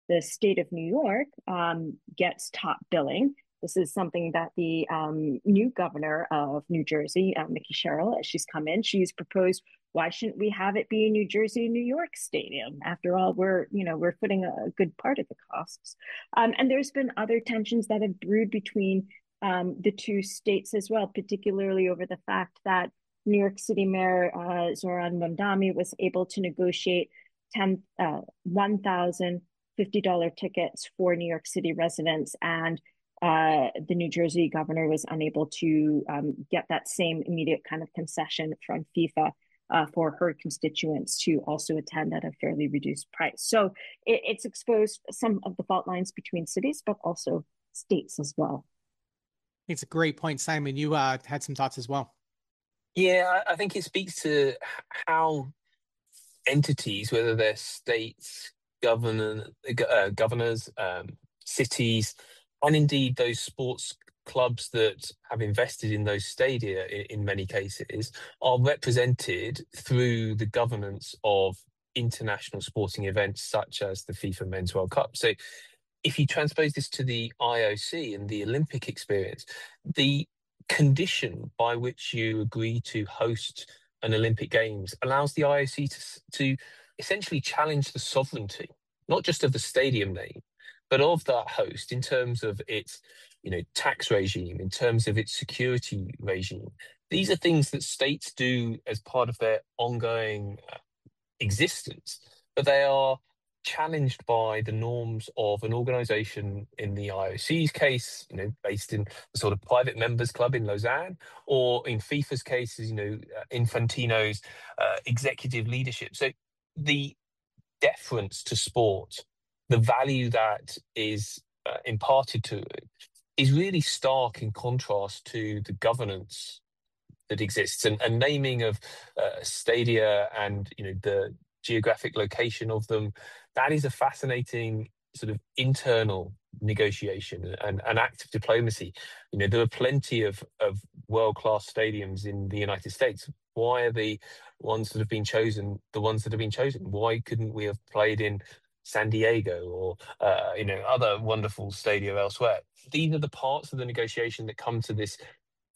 the state of New York gets top billing. This is something that the new governor of New Jersey, Mickey Sherrill, as she's come in, she's proposed, why shouldn't we have it be a New Jersey, New York stadium? After all, we're footing a good part of the costs. And there's been other tensions that have brewed between the two states as well, particularly over the fact that New York City Mayor Zoran Mondami was able to negotiate $1,050 tickets for New York City residents, and the New Jersey governor was unable to get that same immediate kind of concession from FIFA for her constituents to also attend at a fairly reduced price. So it's exposed some of the fault lines between cities, but also states as well. It's a great point, Simon. You had some thoughts as well. Yeah, I think it speaks to how entities, whether they're states, governors, cities, and indeed those sports clubs that have invested in those stadia in many cases, are represented through the governance of international sporting events such as the FIFA Men's World Cup. So if you transpose this to the IOC and the Olympic experience, the condition by which you agree to host an Olympic Games allows the IOC to essentially challenge the sovereignty, not just of the stadium name, but of that host in terms of its, tax regime, in terms of its security regime. These are things that states do as part of their ongoing existence, but they are challenged by the norms of an organization, in the IOC's case, based in the sort of private members club in Lausanne, or in FIFA's case, Infantino's executive leadership. So the deference to sport, the value that is imparted to it, is really stark in contrast to the governance that exists, and naming of stadia and the geographic location of them. That is a fascinating sort of internal negotiation and an act of diplomacy. There are plenty of world-class stadiums in the United States. Why are the ones that have been chosen the ones that have been chosen? Why couldn't we have played in San Diego or other wonderful stadia elsewhere? These are the parts of the negotiation that come to this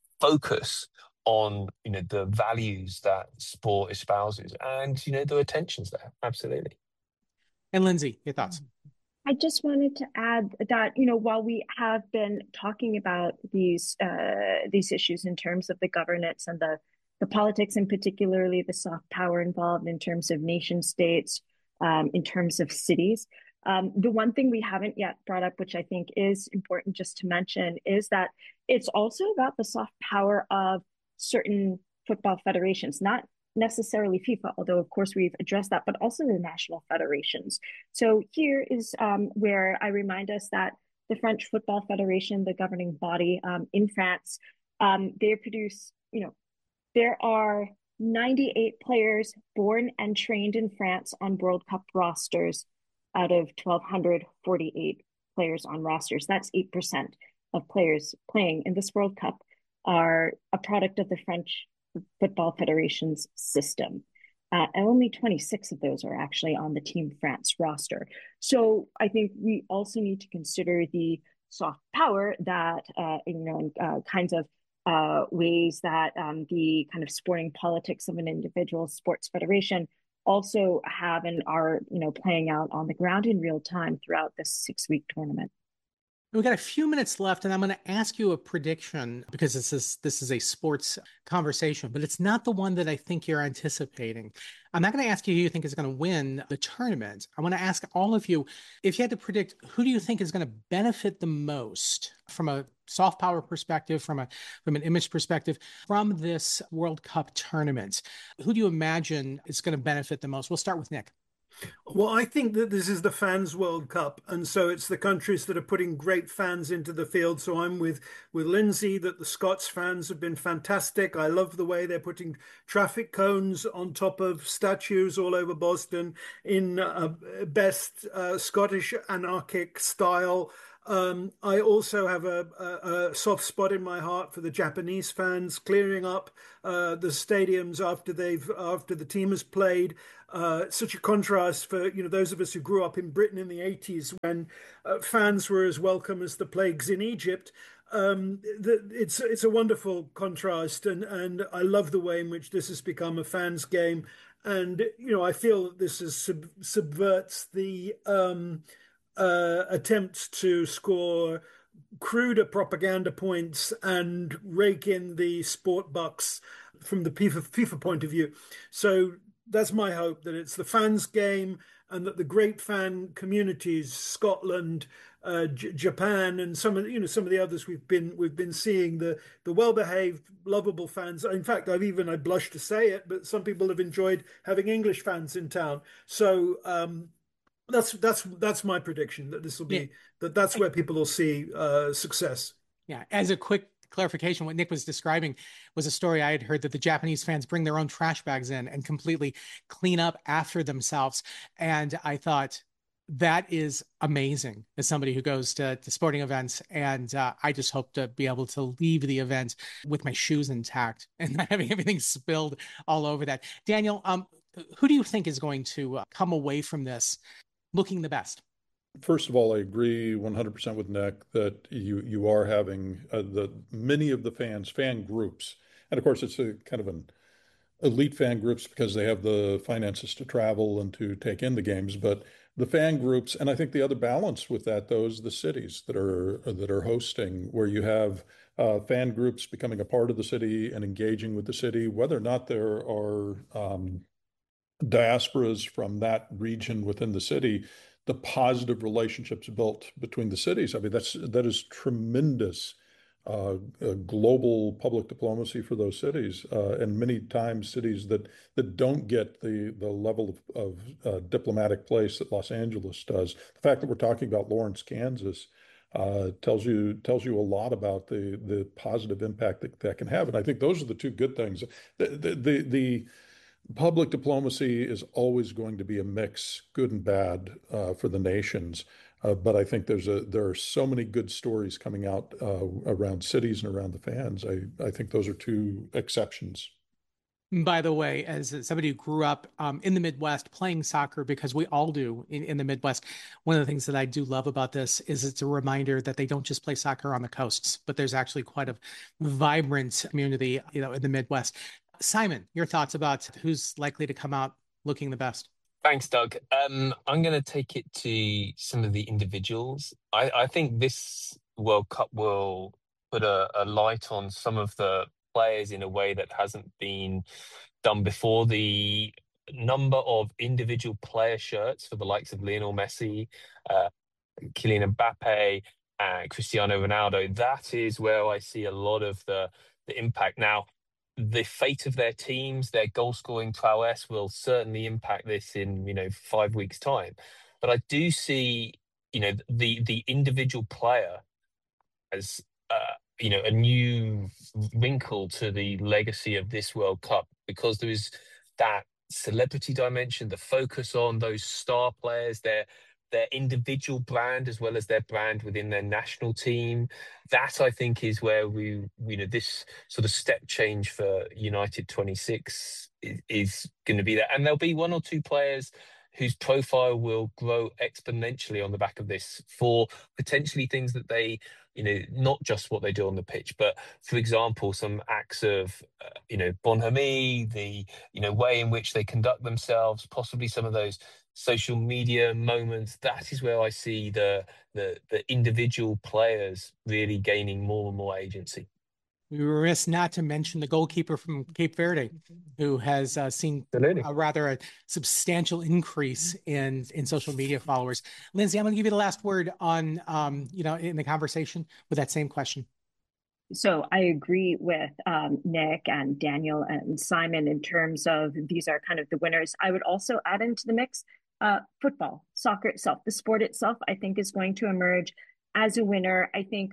focus on the values that sport espouses, and there are tensions there, absolutely. And Lindsay, your thoughts? I just wanted to add that while we have been talking about these issues in terms of the governance and the politics, and particularly the soft power involved in terms of nation states, in terms of cities, the one thing we haven't yet brought up, which I think is important just to mention, is that it's also about the soft power of certain football federations, not necessarily FIFA, although of course we've addressed that, but also the national federations. So here is where I remind us that the French Football Federation, the governing body in France, they produce, there are 98 players born and trained in France on World Cup rosters out of 1,248 players on rosters. That's 8% of players playing in this World Cup are a product of the French Football Federation's system. And only 26 of those are actually on the Team France roster. So I think we also need to consider the soft power that, kinds of ways that the kind of sporting politics of an individual sports federation also have and are, playing out on the ground in real time throughout this 6-week tournament. We've got a few minutes left, and I'm going to ask you a prediction, because this is a sports conversation, but it's not the one that I think you're anticipating. I'm not going to ask you who you think is going to win the tournament. I want to ask all of you, if you had to predict, who do you think is going to benefit the most from a soft power perspective, from an image perspective, from this World Cup tournament? Who do you imagine is going to benefit the most? We'll start with Nick. Well, I think that this is the fans' World Cup, and so it's the countries that are putting great fans into the field. So I'm with Lindsay that the Scots fans have been fantastic. I love the way they're putting traffic cones on top of statues all over Boston in best Scottish anarchic style. I also have a soft spot in my heart for the Japanese fans clearing up the stadiums after the team has played. Such a contrast for those of us who grew up in Britain in the 80s when fans were as welcome as the plagues in Egypt. It's a wonderful contrast, and I love the way in which this has become a fans' game. And I feel that this subverts the attempts to score cruder propaganda points and rake in the sport bucks from the FIFA point of view. So that's my hope, that it's the fans' game and that the great fan communities, Scotland, Japan, and some of the others we've been seeing, the well-behaved, lovable fans. In fact, I blush to say it, but some people have enjoyed having English fans in town. So that's my prediction, that this will be that's where people will see success. Yeah. As a quick clarification, what Nick was describing was a story I had heard that the Japanese fans bring their own trash bags in and completely clean up after themselves. And I thought that is amazing as somebody who goes to sporting events. And I just hope to be able to leave the event with my shoes intact and not having everything spilled all over that. Daniel, who do you think is going to come away from this looking the best? First of all, I agree 100% with Nick that you are having many of the fan groups, and of course it's a kind of an elite fan groups because they have the finances to travel and to take in the games. But the fan groups, and I think the other balance with that, though, is the cities that are hosting, where you have fan groups becoming a part of the city and engaging with the city, whether or not there are diasporas from that region within the city. The positive relationships built between the cities. I mean, that is tremendous global public diplomacy for those cities, and many times cities that don't get the level of diplomatic place that Los Angeles does. The fact that we're talking about Lawrence, Kansas, tells you a lot about the positive impact that can have. And I think those are the two good things. The public diplomacy is always going to be a mix, good and bad, for the nations. But I think there are so many good stories coming out around cities and around the fans. I think those are two exceptions. By the way, as somebody who grew up in the Midwest playing soccer, because we all do in the Midwest, one of the things that I do love about this is it's a reminder that they don't just play soccer on the coasts, but there's actually quite a vibrant community, in the Midwest. Simon, your thoughts about who's likely to come out looking the best? Thanks, Doug. I'm going to take it to some of the individuals. I think this World Cup will put a light on some of the players in a way that hasn't been done before. The number of individual player shirts for the likes of Lionel Messi, Kylian Mbappe, and Cristiano Ronaldo, that is where I see a lot of the impact. Now, the fate of their teams, their goal scoring prowess will certainly impact this in 5 weeks' time. But I do see the individual player as a new wrinkle to the legacy of this World Cup, because there is that celebrity dimension, the focus on those star players, their individual brand as well as their brand within their national team. That, I think, is where this sort of step change for United 26 is going to be there. And there'll be one or two players whose profile will grow exponentially on the back of this, for potentially things that they, not just what they do on the pitch, but for example, some acts of, bonhomie, the, way in which they conduct themselves, possibly some of those social media moments. That is where I see the individual players really gaining more and more agency. We were remiss not to mention the goalkeeper from Cape Verde, who has seen a substantial increase in social media followers. Lindsay, I'm going to give you the last word on, in the conversation with that same question. So I agree with Nick and Daniel and Simon in terms of these are kind of the winners. I would also add into the mix football, soccer itself, the sport itself, I think is going to emerge as a winner. I think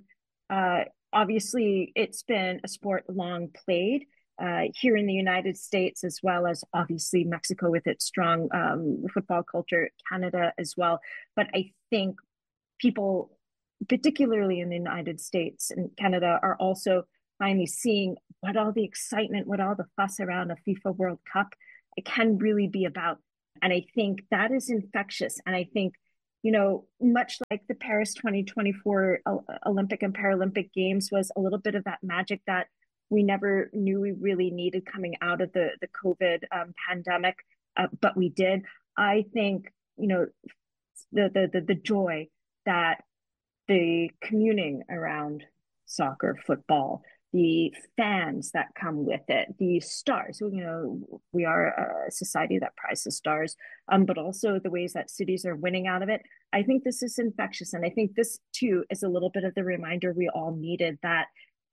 obviously it's been a sport long played here in the United States, as well as obviously Mexico with its strong football culture, Canada as well. But I think people particularly in the United States and Canada, are also finally seeing what all the excitement, what all the fuss around a FIFA World Cup it can really be about. And I think that is infectious. And I think, much like the Paris 2024 Olympic and Paralympic Games was a little bit of that magic that we never knew we really needed coming out of the COVID pandemic, but we did. I think, the joy that the communing around soccer, football, the fans that come with it, the stars. We are a society that prizes stars, but also the ways that cities are winning out of it. I think this is infectious. And I think this, too, is a little bit of the reminder we all needed that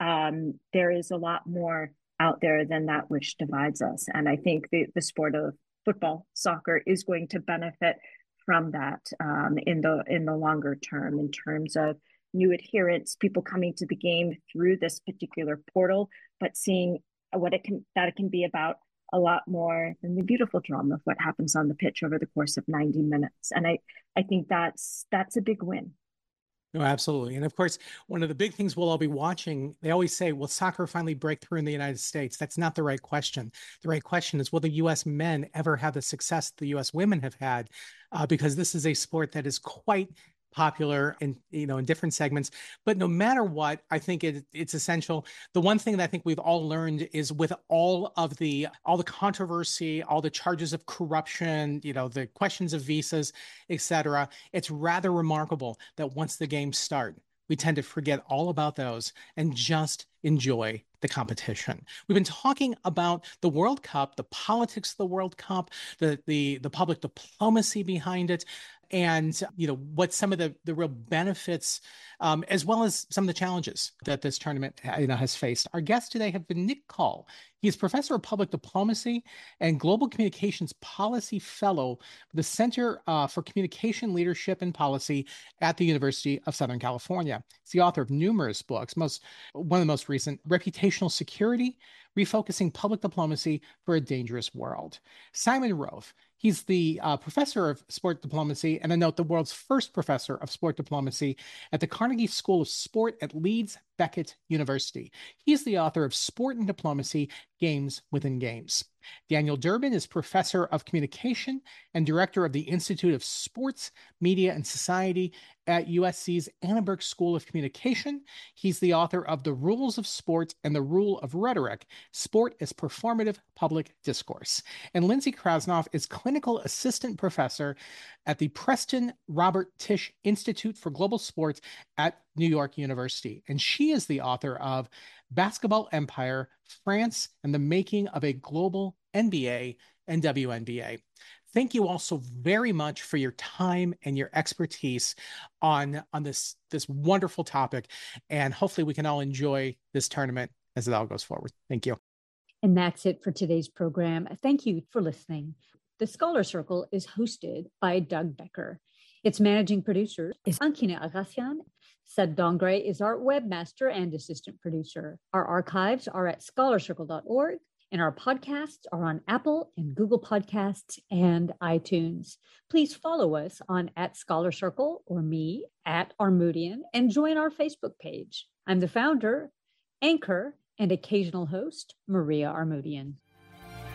there is a lot more out there than that which divides us. And I think the sport of football, soccer, is going to benefit from that in the longer term, in terms of new adherents, people coming to the game through this particular portal, but seeing what it can be about a lot more than the beautiful drama of what happens on the pitch over the course of 90 minutes. And I think that's a big win. No, absolutely. And of course, one of the big things we'll all be watching, they always say, will soccer finally break through in the United States? That's not the right question. The right question is, will the U.S. men ever have the success the U.S. women have had? Because this is a sport that is quite popular in different segments, but no matter what, I think it's essential. The one thing that I think we've all learned is, with all the controversy, all the charges of corruption, the questions of visas, etc., it's rather remarkable that once the games start, we tend to forget all about those and just enjoy the competition. We've been talking about the World Cup, the politics of the World Cup, the public diplomacy behind it, and what some of the real benefits, as well as some of the challenges that this tournament has faced. Our guests today have been Nick Call. He is professor of public diplomacy and global communications policy fellow for the Center for Communication Leadership and Policy at the University of Southern California. He's the author of numerous books, one of the most recent, Reputational Security, Refocusing Public Diplomacy for a Dangerous World. Simon Roaf. He's the professor of sport diplomacy, and a note, the world's first professor of sport diplomacy at the Carnegie School of Sport at Leeds Beckett University. He's the author of Sport and Diplomacy, Games Within Games. Daniel Durbin is professor of communication and director of the Institute of Sports, Media, and Society at USC's Annenberg School of Communication. He's the author of The Rules of Sport and the Rule of Rhetoric, Sport as Performative Public Discourse. And Lindsay Krasnoff is clinical assistant professor at the Preston Robert Tisch Institute for Global Sports at New York University. And she is the author of Basketball Empire, France and the Making of a Global NBA and WNBA. Thank you all so very much for your time and your expertise on this wonderful topic. And hopefully we can all enjoy this tournament as it all goes forward. Thank you. And that's it for today's program. Thank you for listening. The Scholar Circle is hosted by Doug Becker. Its managing producer is Ankina Agassian. Sed Dongre is our webmaster and assistant producer. Our archives are at scholarcircle.org, and our podcasts are on Apple and Google Podcasts and iTunes. Please follow us on @ScholarCircle or me @Armoutian, and join our Facebook page. I'm the founder, anchor, and occasional host, Maria Armoutian.